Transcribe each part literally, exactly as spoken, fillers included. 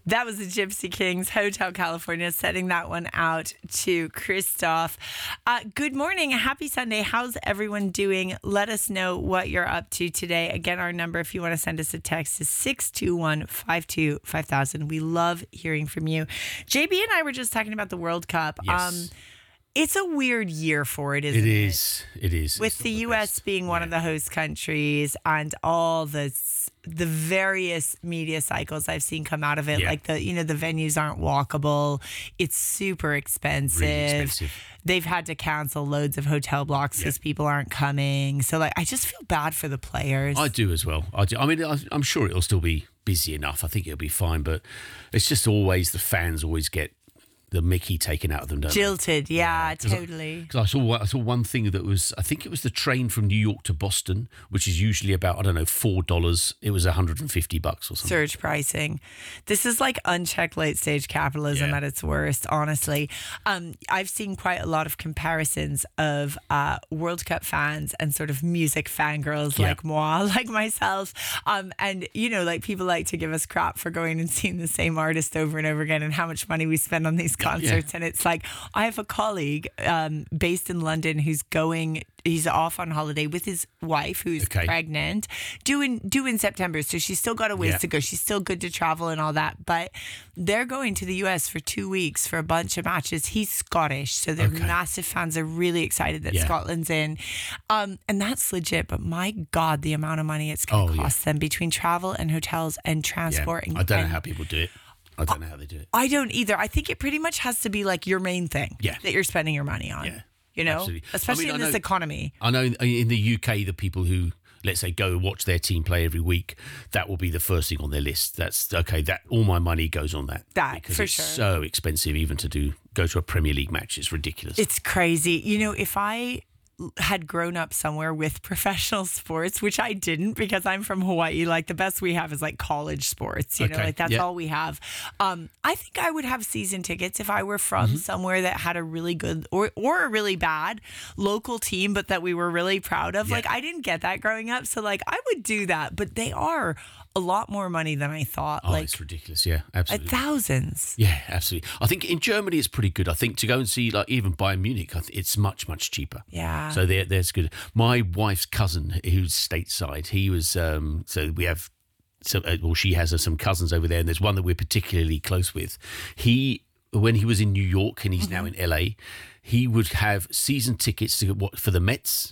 That was the Gypsy Kings, Hotel California, setting that one out to Christoph. Uh, good morning. Happy Sunday. How's everyone doing? Let us know what you're up to today. Again, our number, if you want to send us a text, is six two one, five two five thousand. We love hearing from you. J B and I were just talking about the World Cup. Yes. Um, it's a weird year for it, isn't It it? is. It is. With It's the not U S best. being one Yeah. of the host countries and all the the various media cycles I've seen come out of it, Yeah. like the you know the venues aren't walkable, it's super expensive. Really expensive. They've had to cancel loads of hotel blocks because Yeah. people aren't coming. So like, I just feel bad for the players. I do as well. I do. I mean, I- I'm sure it'll still be busy enough. I think it'll be fine, but it's just always the fans always get the Mickey taken out of them, don't they? Jilted, yeah, 'Cause I- totally. Because I saw I saw one thing that was, I think it was the train from New York to Boston, which is usually about, I don't know, four dollars. It was one hundred fifty bucks or something. Surge pricing. This is like unchecked late stage capitalism Yeah. at its worst, honestly. Um, I've seen quite a lot of comparisons of uh, World Cup fans and sort of music fangirls Yeah. like moi, like myself. Um, and, you know, like people like to give us crap for going and seeing the same artist over and over again and how much money we spend on these concerts. And it's like, I have a colleague um, based in London who's going, he's off on holiday with his wife who's Okay. pregnant, due in, due in September. So she's still got a ways Yeah. to go. She's still good to travel and all that. But they're going to the U S for two weeks for a bunch of matches. He's Scottish. So they're Okay. massive fans. They're really excited that Yeah. Scotland's in. Um, and that's legit. But my God, the amount of money it's going to Oh, yeah. cost them between travel and hotels and Yeah. transport. And, I don't know and how people do it. I don't know how they do it. I don't either. I think it pretty much has to be like your main thing Yeah. that you're spending your money on. Yeah, You know, absolutely. I especially mean, in I this know- economy. I know in- in the U K, the people who, let's say, go watch their team play every week, that will be the first thing on their list. That's okay. That all my money goes on that. That, because for it's sure. so expensive even to do go to a Premier League match. It's ridiculous. It's crazy. You know, if I had grown up somewhere with professional sports, which I didn't because I'm from Hawaii, like the best we have is like college sports, you know, Okay, like that's yeah. all we have. Um, I think I would have season tickets if I were from Mm-hmm. somewhere that had a really good or, or a really bad local team, but that we were really proud of. Yeah. Like I didn't get that growing up. So like I would do that, but they are a lot more money than I thought. oh, like it's ridiculous. Yeah, uh, absolutely. thousands. Yeah, absolutely. I think in Germany it's pretty good. I think to go and see like even Bayern Munich, I th- it's much much cheaper. Yeah. So there, there's good. My wife's cousin, who's stateside, he was. Um, so we have. So uh, well, she has uh, some cousins over there, and there's one that we're particularly close with. He, when he was in New York, and he's now in L A, he would have season tickets to what for the Mets,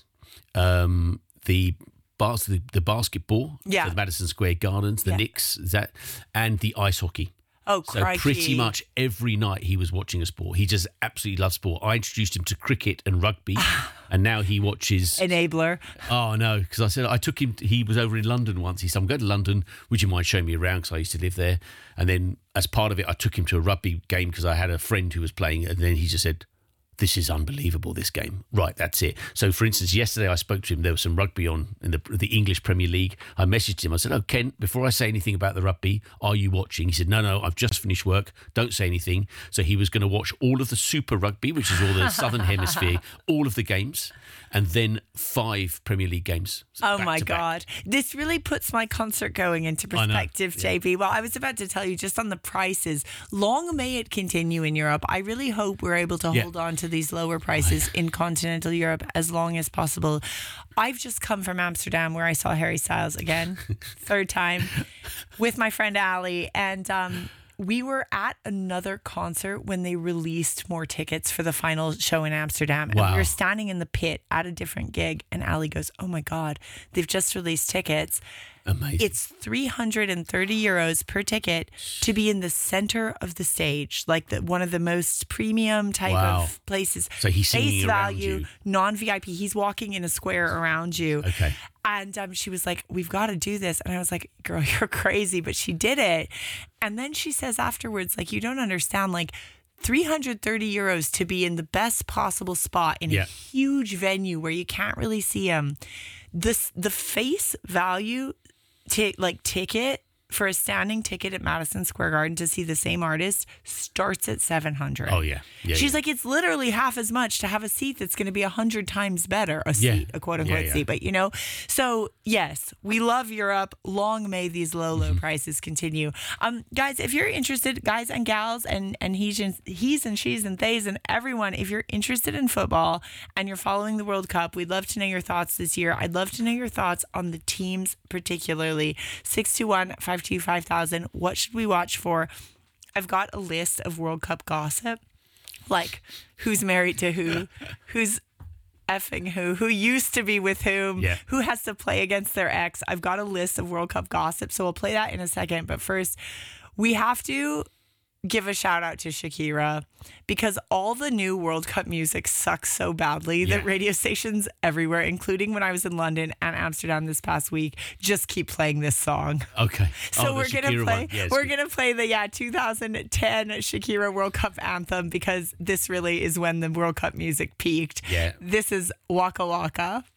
um, the. Bas- the, the basketball, Yeah. so the Madison Square Gardens, the Yeah. Knicks, is that, and the ice hockey. Oh, So crikey. pretty much every night he was watching a sport. He just absolutely loves sport. I introduced him to cricket and rugby, and now he watches. Enabler. Oh no, because I said I took him. He was over in London once. He said, "I'm going to London. Would you mind showing me around?" Because I used to live there. And then as part of it, I took him to a rugby game because I had a friend who was playing. And then he just said, "This is unbelievable, this game." Right, that's it. So, for instance, yesterday I spoke to him. There was some rugby on in the the English Premier League. I messaged him. I said, "Oh, Ken, before I say anything about the rugby, are you watching?" He said, "No, no, I've just finished work. Don't say anything." So he was going to watch all of the Super Rugby, which is all the Southern Hemisphere, all of the games, and then five Premier League games. Oh back my to back. God. This really puts my concert going into I know. perspective, Yeah. J B. Well, I was about to tell you just on the prices, long may it continue in Europe. I really hope we're able to Yeah. hold on to these lower prices in continental Europe as long as possible. I've just come from Amsterdam where I saw Harry Styles again, third time, with my friend Ali. And um, we were at another concert when they released more tickets for the final show in Amsterdam. And Wow. we were standing in the pit at a different gig. And Ali goes, "Oh my God, they've just released tickets. Amazing. It's three hundred thirty euros per ticket to be in the center of the stage, like the, one of the most premium type Wow. of places. So he's singing Face around value, you. non-V I P. He's walking in a square around you. Okay. And um, she was like, "We've got to do this." And I was like, "Girl, you're crazy." But she did it. And then she says afterwards, like, "You don't understand, like, three hundred thirty euros to be in the best possible spot in Yeah. a huge venue where you can't really see him. This, the face value, t- like ticket for a standing ticket at Madison Square Garden to see the same artist starts at seven hundred. Oh, yeah. yeah She's yeah. like, it's literally half as much to have a seat that's going to be a hundred times better, a Yeah. seat, a quote unquote Yeah, yeah. seat. But, you know, so yes, we love Europe. Long may these low, low Mm-hmm. prices continue. Um, guys, if you're interested, guys and gals and, and he's and, he's and she's and theys and everyone, if you're interested in football and you're following the World Cup, we'd love to know your thoughts this year. I'd love to know your thoughts on the teams particularly. six two one, five two five thousand. What should we watch for? I've got a list of World Cup gossip, like who's married to who, who's effing who, who used to be with whom, Yeah. who has to play against their ex. I've got a list of World Cup gossip, so we'll play that in a second. But first, we have to give a shout out to Shakira because all the new World Cup music sucks so badly Yeah. that radio stations everywhere, including when I was in London and Amsterdam this past week, just keep playing this song. Okay. So Oh, the we're gonna Shakira play. one. Yeah, it's we're good. gonna play the yeah two thousand ten Shakira World Cup anthem because this really is when the World Cup music peaked. Yeah. This is Waka Waka.